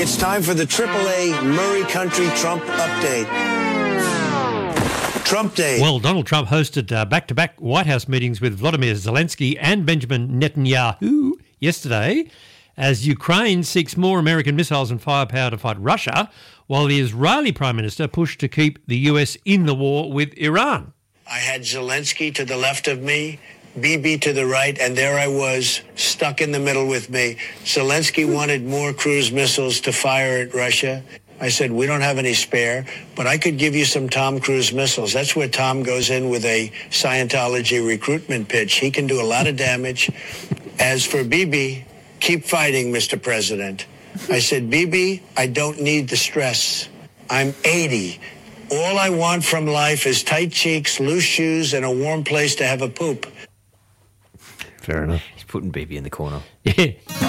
It's time for the AAA Murray Country Trump update. Trump Day. Well, Donald Trump hosted back-to-back White House meetings with Vladimir Zelensky and Benjamin Netanyahu yesterday as Ukraine seeks more American missiles and firepower to fight Russia, while the Israeli Prime Minister pushed to keep the US in the war with Iran. I had Zelensky to the left of me, Bibi to the right, and there I was, stuck in the middle with me. Zelensky wanted more cruise missiles to fire at Russia. I said, we don't have any spare, but I could give you some Tom Cruise missiles. That's where Tom goes in with a Scientology recruitment pitch. He can do a lot of damage. As for Bibi, keep fighting, Mr. President. I said, Bibi, I don't need the stress. I'm 80. All I want from life is tight cheeks, loose shoes, and a warm place to have a poop. Fair enough. He's putting Bibi in the corner. Yeah.